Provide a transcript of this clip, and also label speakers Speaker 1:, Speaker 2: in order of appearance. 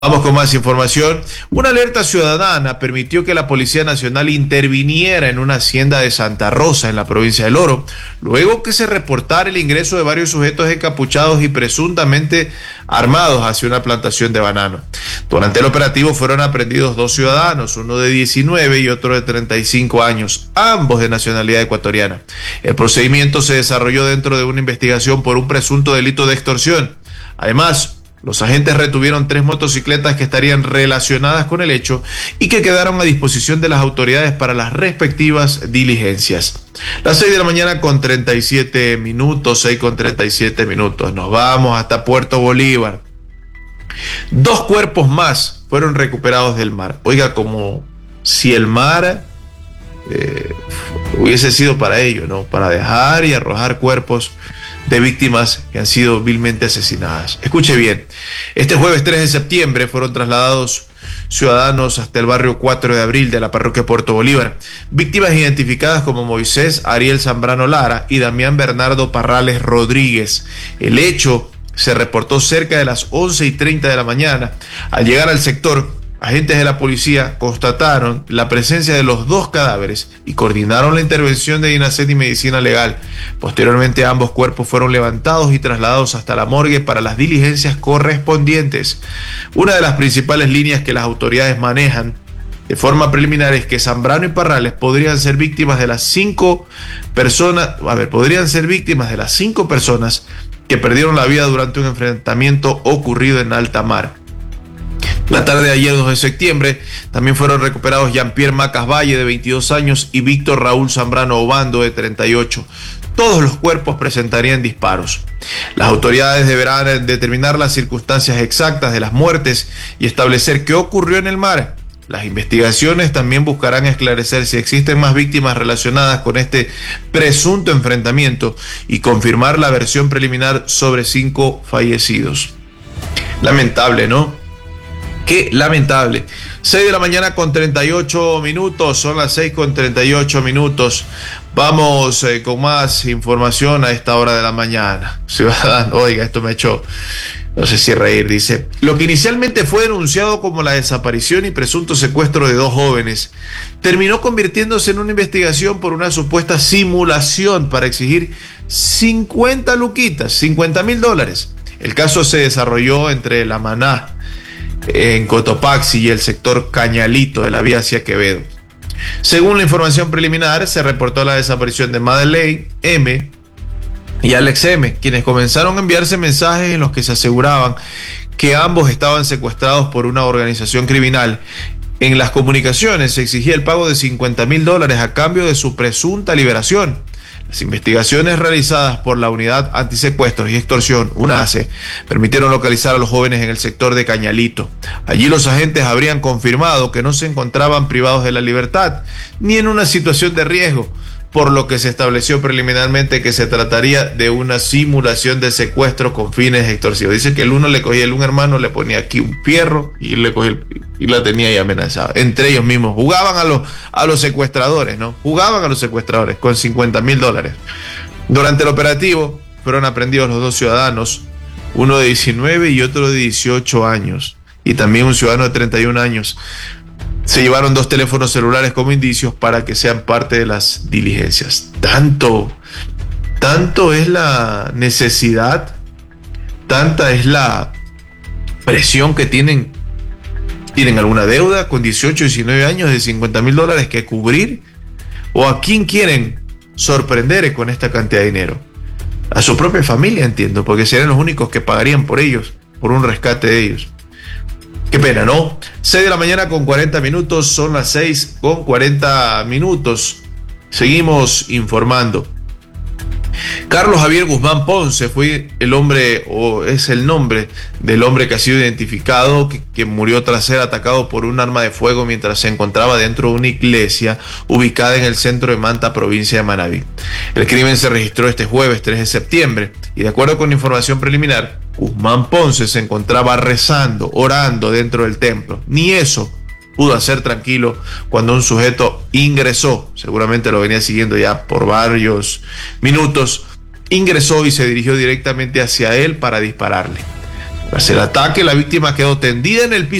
Speaker 1: Vamos con más información. Una alerta ciudadana permitió que la Policía Nacional interviniera en una hacienda de Santa Rosa, en la provincia del Oro, luego que se reportara el ingreso de varios sujetos encapuchados y presuntamente armados hacia una plantación de banano. Durante el operativo fueron aprehendidos dos ciudadanos, uno de 19 y otro de 35 años, ambos de nacionalidad ecuatoriana. El procedimiento se desarrolló dentro de una investigación por un presunto delito de extorsión. Además, los agentes retuvieron 3 motocicletas que estarían relacionadas con el hecho y que quedaron a disposición de las autoridades para las respectivas diligencias. Las 6 de la mañana con 37 minutos, 6 con 37 minutos. Nos vamos hasta Puerto Bolívar. 2 cuerpos más fueron recuperados del mar. Oiga, como si el mar hubiese sido para ello, ¿no? Para dejar y arrojar cuerpos de víctimas que han sido vilmente asesinadas. Escuche bien, este jueves 3 de septiembre fueron trasladados ciudadanos hasta el barrio 4 de abril de la parroquia Puerto Bolívar, víctimas identificadas como Moisés Ariel Zambrano Lara y Damián Bernardo Parrales Rodríguez. El hecho se reportó cerca de las 11:30 de la mañana. Al llegar al sector, agentes de la policía constataron la presencia de los 2 cadáveres y coordinaron la intervención de INACET y Medicina Legal. Posteriormente, ambos cuerpos fueron levantados y trasladados hasta la morgue para las diligencias correspondientes. Una de las principales líneas que las autoridades manejan de forma preliminar es que Zambrano y Parrales podrían ser víctimas de las 5 personas, que perdieron la vida durante un enfrentamiento ocurrido en alta mar. La tarde de ayer, 2 de septiembre, también fueron recuperados Jean-Pierre Macas Valle, de 22 años, y Víctor Raúl Zambrano Obando, de 38. Todos los cuerpos presentarían disparos. Las autoridades deberán determinar las circunstancias exactas de las muertes y establecer qué ocurrió en el mar. Las investigaciones también buscarán esclarecer si existen más víctimas relacionadas con este presunto enfrentamiento y confirmar la versión preliminar sobre 5 fallecidos. Lamentable, ¿no? Qué lamentable. 6 de la mañana con 38 minutos, son las 6 con 38 minutos. Vamos con más información a esta hora de la mañana. Ciudadano, oiga, esto me ha hecho, no sé si reír, dice. Lo que inicialmente fue denunciado como la desaparición y presunto secuestro de 2 jóvenes, terminó convirtiéndose en una investigación por una supuesta simulación para exigir 50 luquitas, $50,000. El caso se desarrolló entre La Maná, en Cotopaxi, y el sector Cañalito de la vía hacia Quevedo. Según la información preliminar, se reportó la desaparición de Madeleine M. y Alex M., quienes comenzaron a enviarse mensajes en los que se aseguraban que ambos estaban secuestrados por una organización criminal. En las comunicaciones se exigía el pago de $50,000 a cambio de su presunta liberación. Las investigaciones realizadas por la Unidad Antisecuestros y Extorsión, UNACE, permitieron localizar a los jóvenes en el sector de Cañalito. Allí los agentes habrían confirmado que no se encontraban privados de la libertad ni en una situación de riesgo, por lo que se estableció preliminarmente que se trataría de una simulación de secuestro con fines extorsivos. Dice que un hermano le ponía aquí un fierro y le cogía y la tenía ahí amenazada. Entre ellos mismos jugaban a los secuestradores, ¿no? Jugaban a los secuestradores con $50,000. Durante el operativo fueron aprehendidos los 2 ciudadanos, uno de 19 y otro de 18 años, y también un ciudadano de 31 años. Se llevaron 2 teléfonos celulares como indicios para que sean parte de las diligencias. Tanto es la necesidad, tanta es la presión que tienen alguna deuda con 18, 19 años de $50,000 que cubrir, o a quién quieren sorprender con esta cantidad de dinero. A su propia familia, entiendo, porque serían los únicos que pagarían por ellos, por un rescate de ellos. Qué pena, ¿no? 6 de la mañana con 40 minutos, son las 6 con 40 minutos. Seguimos informando. Carlos Javier Guzmán Ponce fue el hombre, o es el nombre del hombre que ha sido identificado, que murió tras ser atacado por un arma de fuego mientras se encontraba dentro de una iglesia ubicada en el centro de Manta, provincia de Manabí. El crimen se registró este jueves 3 de septiembre y, de acuerdo con información preliminar, Guzmán Ponce se encontraba rezando, orando dentro del templo. Ni eso pudo hacer tranquilo cuando un sujeto ingresó, seguramente lo venía siguiendo ya por varios minutos, ingresó y se dirigió directamente hacia él para dispararle. Tras el ataque, la víctima quedó tendida en el piso